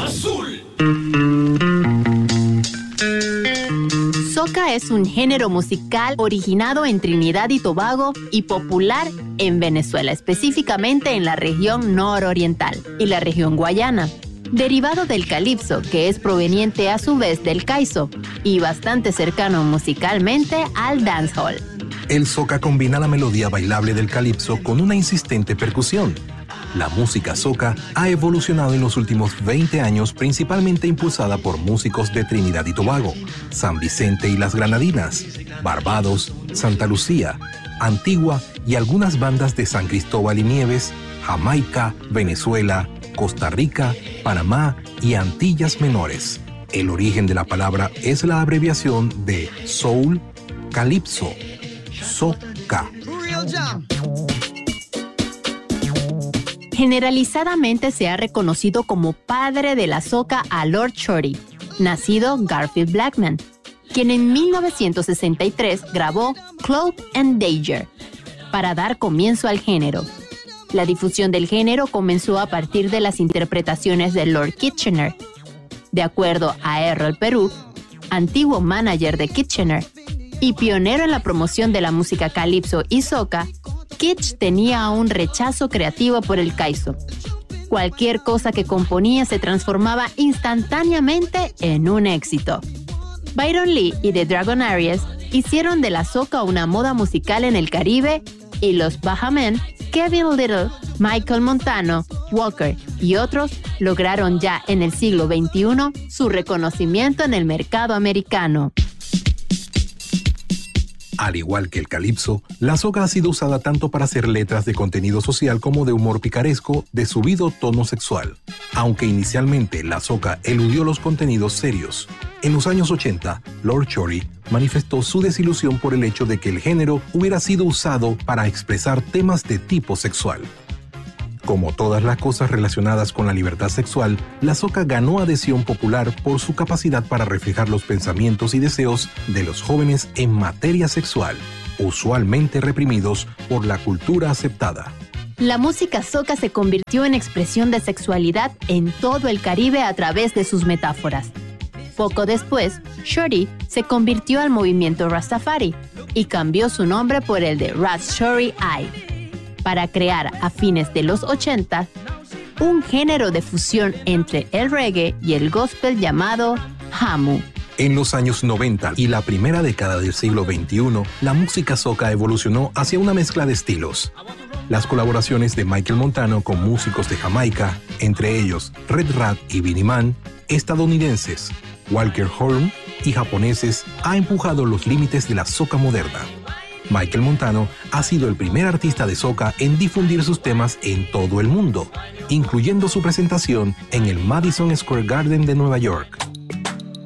azul. Soca es un género musical originado en Trinidad y Tobago y popular en Venezuela, específicamente en la región nororiental y la región guayana. Derivado del calipso, que es proveniente a su vez del caizo y bastante cercano musicalmente al dancehall. El soca combina la melodía bailable del calipso con una insistente percusión. La música soca ha evolucionado en los últimos 20 años, principalmente impulsada por músicos de Trinidad y Tobago, San Vicente y las Granadinas, Barbados, Santa Lucía, Antigua y algunas bandas de San Cristóbal y Nieves, Jamaica, Venezuela, Costa Rica, Panamá y Antillas Menores. El origen de la palabra es la abreviación de soul, calipso, soca. Generalizadamente se ha reconocido como padre de la soca a Lord Shorty, nacido Garfield Blackman, quien en 1963 grabó Cloak and Dagger para dar comienzo al género. La difusión del género comenzó a partir de las interpretaciones de Lord Kitchener. De acuerdo a Errol Perú, antiguo manager de Kitchener y pionero en la promoción de la música calipso y soca, Kitch tenía un rechazo creativo por el caizo. Cualquier cosa que componía se transformaba instantáneamente en un éxito. Byron Lee y The Dragonaires hicieron de la soca una moda musical en el Caribe y los Bajamen, Kevin Little, Michael Montano, Walker y otros lograron ya en el siglo XXI su reconocimiento en el mercado americano. Al igual que el calipso, la soca ha sido usada tanto para hacer letras de contenido social como de humor picaresco de subido tono sexual. Aunque inicialmente la soca eludió los contenidos serios, en los años 80, Lord Shorty manifestó su desilusión por el hecho de que el género hubiera sido usado para expresar temas de tipo sexual. Como todas las cosas relacionadas con la libertad sexual, la soca ganó adhesión popular por su capacidad para reflejar los pensamientos y deseos de los jóvenes en materia sexual, usualmente reprimidos por la cultura aceptada. La música soca se convirtió en expresión de sexualidad en todo el Caribe a través de sus metáforas. Poco después, Shorty se convirtió al movimiento Rastafari y cambió su nombre por el de Ras Shorty I, para crear a fines de los 80 un género de fusión entre el reggae y el gospel llamado Hamu. En los años 90 y la primera década del siglo XXI, la música soca evolucionó hacia una mezcla de estilos. Las colaboraciones de Michael Montano con músicos de Jamaica, entre ellos Red Rat y Beenie Man, estadounidenses, Walker Horn y japoneses, ha empujado los límites de la soca moderna. Michael Montano ha sido el primer artista de soca en difundir sus temas en todo el mundo, incluyendo su presentación en el Madison Square Garden de Nueva York.